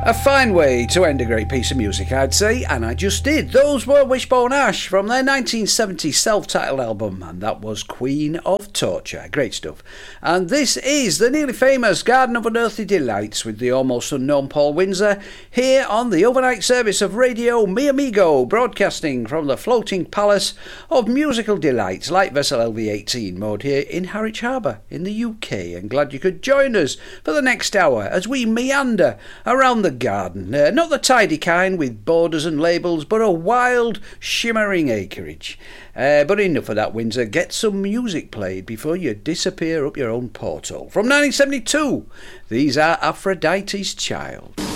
A fine way to end a great piece of music, I'd say, and I just did. Those were Wishbone Ash from their 1970 self-titled album, and that was Queen of Torture. Great stuff. And this is the nearly famous Garden of Unearthly Delights with the almost unknown Paul Windsor, here on the overnight service of Radio Mi Amigo, broadcasting from the floating palace of musical delights, light vessel LV18 mode here in Harwich Harbour in the UK. And glad you could join us for the next hour as we meander around the garden, not the tidy kind with borders and labels, but a wild, shimmering acreage. But enough of that, Windsor. Get some music played before you disappear up your own porthole. From 1972, these are Aphrodite's Child.